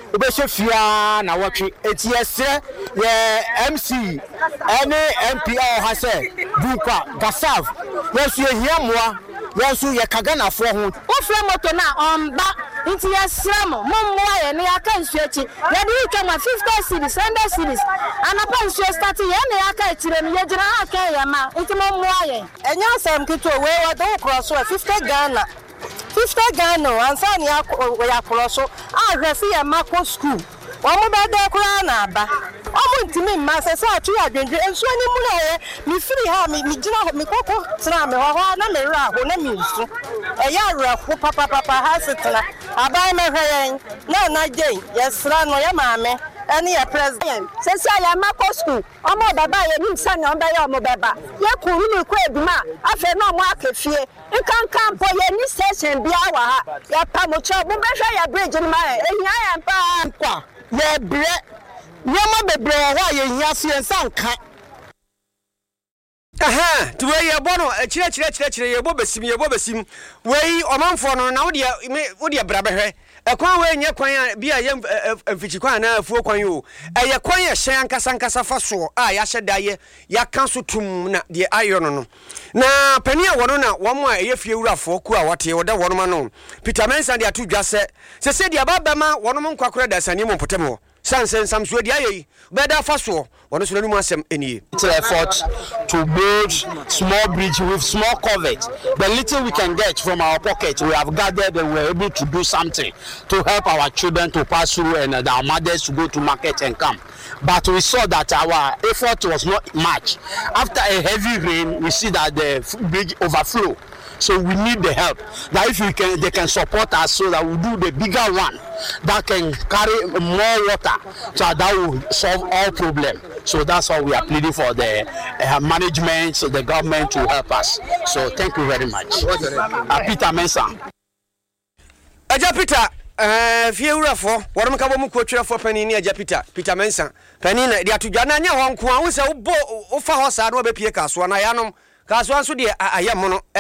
ubeshefia na watwe eti yesre ye MC ene MPR ha se dukwa gasav yesu ye hiamoa yesu ye kagana fo ho ofre moto na omba nti yesre mo mommoa ye ne aka nsu echi ye de ika ma 50 cedis 100 cedis anapa nsu start ye ne aka etire no ye gina aka ye ma nti mommoa ye enya asem kito we wa do cross 50 Ghana 50 Ghana ansani ya cross ahwese ye mako school Omo bede kura na aba. Omo ntimi mma sese atu adwendwe enso ani mu na ye mi free ha mi gina mi koko tra me ho na me ra ho na mi nsu. Eya ra ho papa ha setla. Aba me hwen na gen yesra no ye maame ene ye president. Sese ya mako school. Omo baba ye nim sa na oba ye omo baba. Ye kuru mi kwa eduma afa na omo akefie. Nkan po ye ni station bia wa ha. Ya pa mo cho mo be hwe ya bridge ni ma ehia ya pa kwa. Ye bre nyama bebre ho ye hia so ye sanka tuwe ye bono chire ye bobesim wei omanfo no na wo de bra behwe ekwan we nye kwan bia ye mfichi kwan na afuo kwan yo eye kwan ye hyen ankasa faso a ya hyeda ye ya kan so tum na de ayo no na pani a wono na wo mo a eye fie wurafo ku a wote wo da wono ma no Peter Mensa de atu dwase se de ababama wono mo nkwakora da sane mo potemo sansen samso de ayi beda faso wono so nanu asem enie effort to build small bridge with small culvert. The little we can get from our pocket, we have gathered and we're able to do something to help our children to pass through and our mothers to go to market and come. But we saw that our effort was not much. After a heavy rain, we see that the bridge overflow. So we need the help. That if they can support us so that we do the bigger one that can carry more water, so that will solve all problems. So that's why we are pleading for the management, so the government to help us. So thank you very much. Peter Mensa. Aja Peter, fie wurafo, woro mka bo mu kwotwerefo panini Aja Peter Mensa. Panini de atudwa na nya ho nko a wo se wo fa ho sa na obepie kaso na yanom kaso anso de ayam no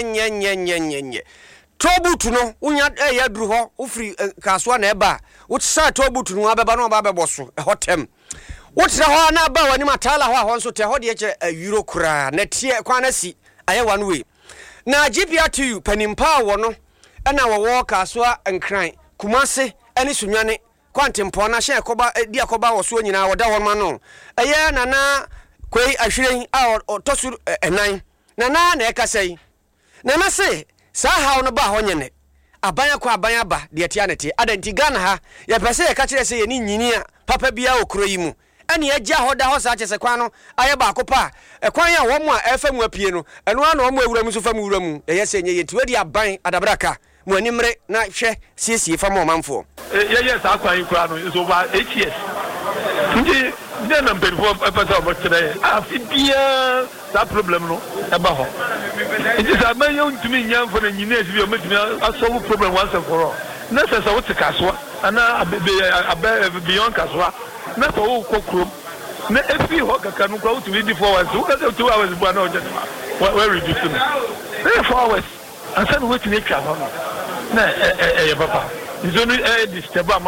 enye tobutu no unya ya duru ho ufri kaso na eba wo tsa tobutu no abeba no ba beboso hotem wo tira ho na ba wani matala ho nso te ho de che euro kura na tie kwa na si aye one way na GPR2 panimpa wo no na wo kaso nkran kumase ene sunwane kwantempo na hye koba di akoba wo so nyina wo da ho ma no eye nana kwei ahwiren a otosu enan na ekasai na se sa ha no ba ho nyene abanya kwa abanya ba de atia nete adanti Ghana ha ya pese ye ka kire se ye ni nyini a papa bia okro yi mu ene agya hoda ho sa chese kwan no aye ba akopa ekwan ya wo mu a efam apie no eno ana wo mu awura mu so fam wura mu eye se nye yeti wadi aban adabraka mu animre na hwe siesie fam o manfo ye sa kwan kura no is over 8 years nje ne na mpelfo epesa obotre afibia that problem no eba ho it is a man you to me nyam for the nyina bi o metumi asolve problem once and for all na se so what kaswa ana beyond kaswa na so wo kokrom na efi ho kaka no kwa utumi di 4 hours wo ka 2 hours bu na o je we reduce me 4 hours and then wait to make sure no na papa is only disturb